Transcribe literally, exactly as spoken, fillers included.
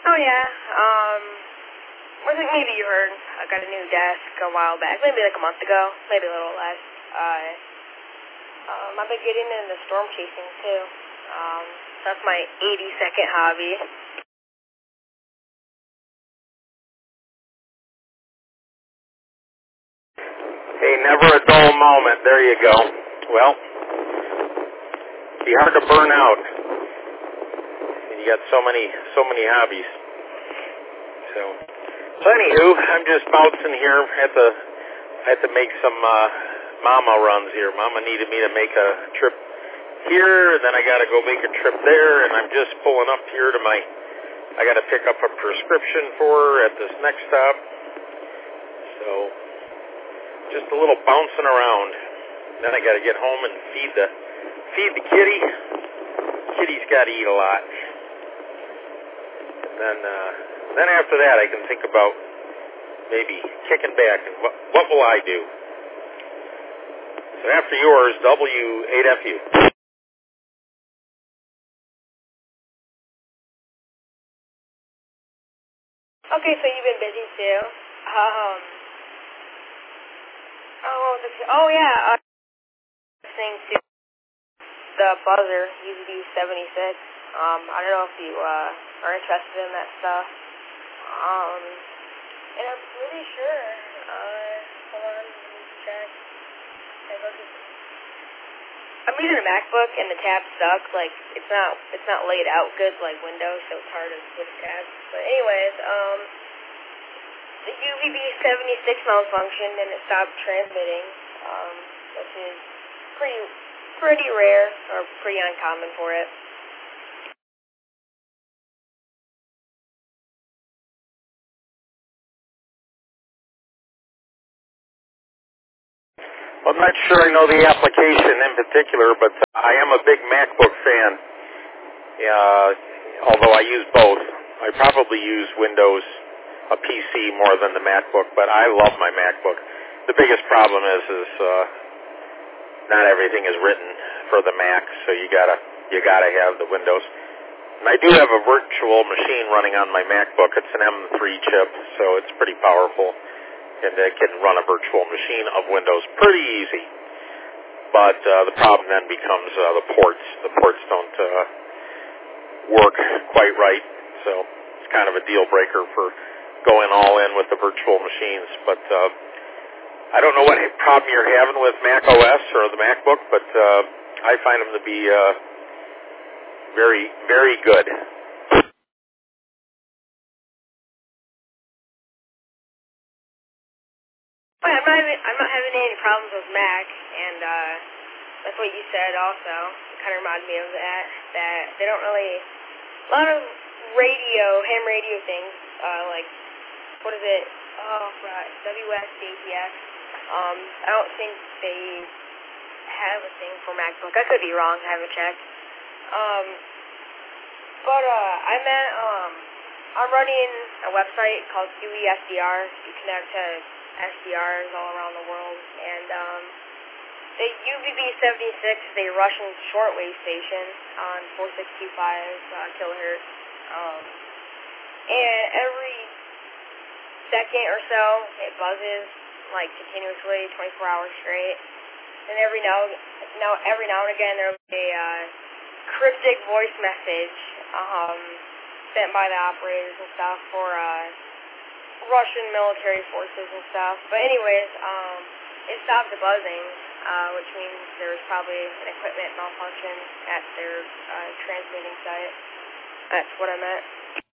Oh yeah. Um, I think maybe you heard I got a new desk a while back, maybe like a month ago, maybe a little less. Uh, um, I've been getting into storm chasing too. Um, that's my eighty-second hobby. Hey, never a dull moment. There you go. Well, be hard to burn out. You got so many, so many hobbies. So, so anywho, I'm just bouncing here. Had to, had to make some uh, mama runs here. Mama needed me to make a trip here, and then I got to go make a trip there, and I'm just pulling up here to my. I got to pick up a prescription for her at this next stop. So, just a little bouncing around. Then I got to get home and feed the feed the kitty. Kitty's got to eat a lot. And then, uh, then after that, I can think about maybe kicking back and what, what will I do? So after yours, W eight F U. Okay, so you've been busy too. Um, oh, what was it? Oh yeah, uh, listening to the buzzer, U V B seventy-six. Um, I don't know if you uh, are interested in that stuff. Um, and I'm pretty sure. Uh, hold on, let me check. I look at I'm using a MacBook and the tabs suck. Like it's not it's not laid out good like Windows, so it's hard to switch tabs. But anyways, um, the U V B seventy-six malfunctioned and it stopped transmitting, um, which is pretty pretty rare or pretty uncommon for it. Well, I'm not sure I know the application in particular, but I am a big MacBook fan. Uh, although I use both. I probably use Windows, a P C more than the MacBook, but I love my MacBook. The biggest problem is, is uh, not everything is written for the Mac, so you gotta you gotta have the Windows. And I do have a virtual machine running on my MacBook. It's an M three chip, so it's pretty powerful. And it can run a virtual machine of Windows pretty easy. But uh, the problem then becomes uh, the ports. The ports don't uh, work quite right, so it's kind of a deal breaker for going all in with the virtual machines. But uh, I don't know what problem you're having with Mac O S or the MacBook, but uh, I find them to be uh, very, very good. But I'm not having, I'm not having any problems with Mac, and uh, that's what you said also. It kind of reminded me of that, that they don't really, a lot of radio, ham radio things, uh, like, what is it, oh, right, W S J T X, um, I don't think they have a thing for MacBook. I could be wrong, I haven't checked. Um, but, uh, I'm at, um, I'm running a website called U E S D R. You connect to S D Rs all around the world, and um, the U V B seventy-six is a Russian shortwave station on forty-six twenty-five uh, kilohertz, um, and every second or so it buzzes like continuously, twenty-four hours straight, and every now, now every now and again there will be a uh, cryptic voice message um, sent by the operators and stuff for uh, Russian military forces and stuff. But anyways, um, it stopped the buzzing, uh, which means there was probably an equipment malfunction at their uh, transmitting site. That's what I meant.